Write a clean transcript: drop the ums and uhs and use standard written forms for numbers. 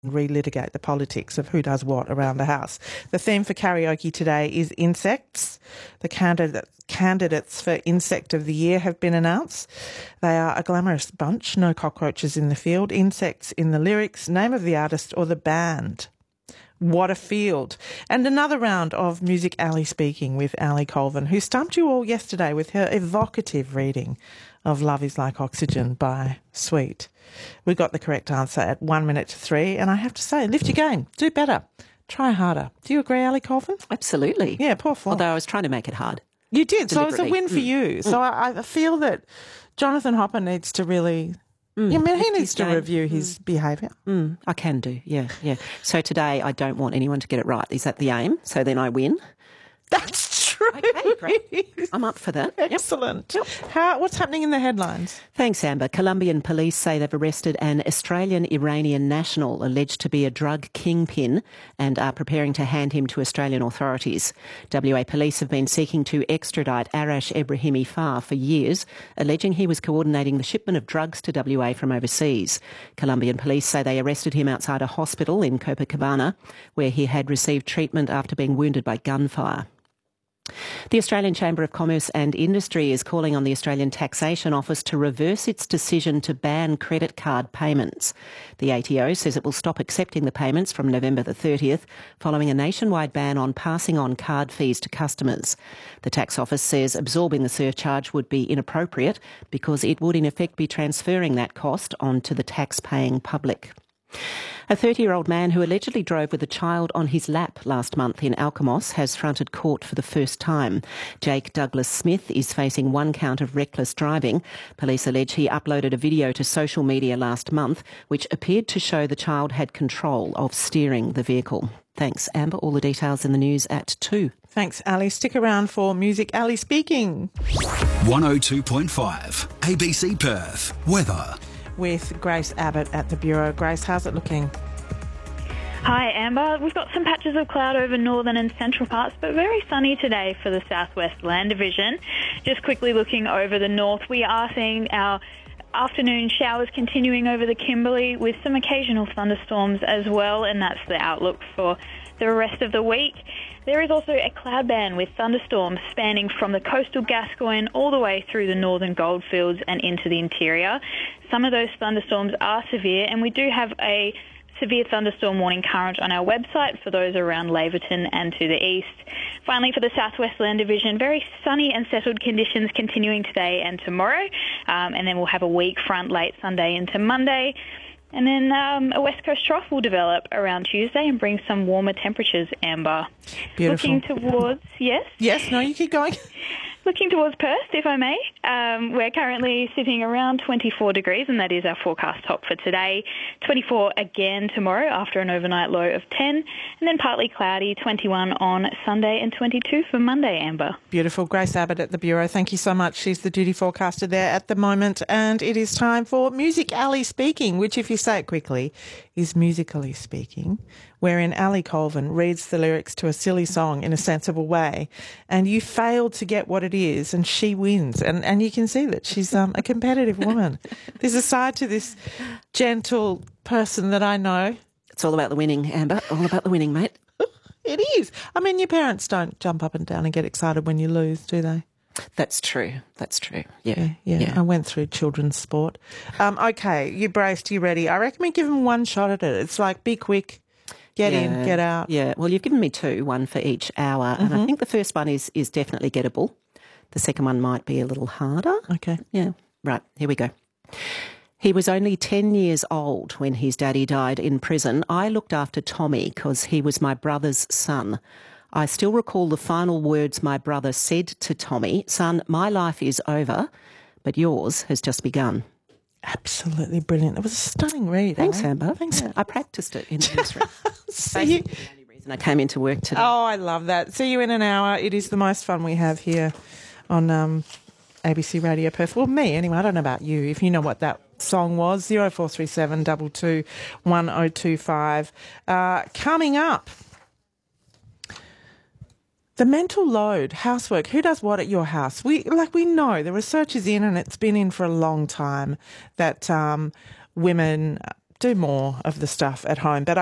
relitigate the politics of who does what around the house. The theme for karaoke today is insects. The candidates for Insect of the Year have been announced. They are a glamorous bunch, no cockroaches in the field, insects in the lyrics, name of the artist or the band. What a field. And another round of Music Alley Speaking with Ali Colvin, who stumped you all yesterday with her evocative reading of Love is Like Oxygen by Sweet. We got the correct answer at 1 minute to 3, and I have to say, lift your game, do better, try harder. Do you agree, Ali Colvin? Absolutely. Yeah, poor Flo. Although I was trying to make it hard. You did, so it's a win for you. So I feel that Jonathan Hopper needs to really... he needs to review his behaviour. I can do, yeah. So today I don't want anyone to get it right. Is that the aim? So then I win? That's true. Okay, great. I'm up for that. Excellent. Yep. What's happening in the headlines? Thanks, Amber. Colombian police say they've arrested an Australian-Iranian national alleged to be a drug kingpin and are preparing to hand him to Australian authorities. WA police have been seeking to extradite Arash Ebrahimi Farr for years, alleging he was coordinating the shipment of drugs to WA from overseas. Colombian police say they arrested him outside a hospital in Copacabana, where he had received treatment after being wounded by gunfire. The Australian Chamber of Commerce and Industry is calling on the Australian Taxation Office to reverse its decision to ban credit card payments. The ATO says it will stop accepting the payments from November the 30th, following a nationwide ban on passing on card fees to customers. The Tax Office says absorbing the surcharge would be inappropriate because it would in effect be transferring that cost onto the tax-paying public. A 30-year-old man who allegedly drove with a child on his lap last month in Alkimos has fronted court for the first time. Jake Douglas Smith is facing 1 count of reckless driving. Police allege he uploaded a video to social media last month which appeared to show the child had control of steering the vehicle. Thanks, Amber. All the details in the news at 2. Thanks, Ali. Stick around for Music Alley Speaking. 102.5 ABC Perth. Weather. With Grace Abbott at the Bureau. Grace, how's it looking? Hi, Amber. We've got some patches of cloud over northern and central parts, but very sunny today for the southwest land division. Just quickly looking over the north, we are seeing our afternoon showers continuing over the Kimberley with some occasional thunderstorms as well, and that's the outlook for the rest of the week. There is also a cloud band with thunderstorms spanning from the coastal Gascoyne all the way through the northern goldfields and into the interior. Some of those thunderstorms are severe, and we do have a severe thunderstorm warning current on our website for those around Laverton and to the east. Finally, for the Southwest Land Division, very sunny and settled conditions continuing today and tomorrow, and then we'll have a weak front late Sunday into Monday. And then a west coast trough will develop around Tuesday and bring some warmer temperatures, Amber. Beautiful. Looking towards, yes? Yes, no, you keep going. Looking towards Perth, if I may. We're currently sitting around 24 degrees, and that is our forecast top for today. 24 again tomorrow after an overnight low of 10, and then partly cloudy, 21 on Sunday and 22 for Monday, Amber. Beautiful. Grace Abbott at the Bureau. Thank you so much. She's the duty forecaster there at the moment, and it is time for Music Alley Speaking, which, if you say it quickly, is Musically Speaking, wherein Ali Colvin reads the lyrics to a silly song in a sensible way, and you fail to get what it is, and she wins. And you can see that she's a competitive woman. There's a side to this gentle person that I know. It's all about the winning, Amber. All about the winning, mate. It is. I mean, your parents don't jump up and down and get excited when you lose, do they? That's true. That's true. Yeah. I went through children's sport. Okay, you braced, you ready. I reckon we give them one shot at it. It's like, be quick, get in, get out. Yeah, well, you've given me 2, one for each hour, and I think the first one is definitely gettable. The second one might be a little harder. Okay. Yeah, right, here we go. He was only 10 years old when his daddy died in prison. I looked after Tommy because he was my brother's son. I still recall the final words my brother said to Tommy, "Son, my life is over, but yours has just begun." Absolutely brilliant. It was a stunning read. Thanks, Amber. Amber. Thanks. I practiced it in the nursery. See you. The only reason I came into work today. Oh, I love that. See you in an hour. It is the most fun we have here on ABC Radio Perth. Well, me anyway. I don't know about you. If you know what that song was, 0437 22 1025. Coming up, the mental load, housework, who does what at your house? We know the research is in, and it's been in for a long time, that women do more of the stuff at home. But